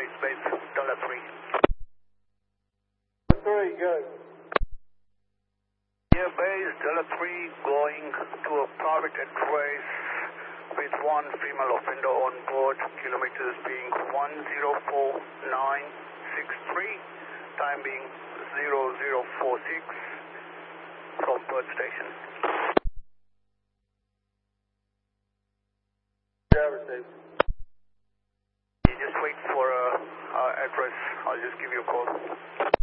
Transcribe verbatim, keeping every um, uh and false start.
East Base, Delta three. three, go. Here base, Delta three going to a private address with one female offender on board, kilometers being one zero four nine six three, time being zero zero four six from Perth Station. Yeah, received. You just wait for a uh, uh, address, I'll just give you a call.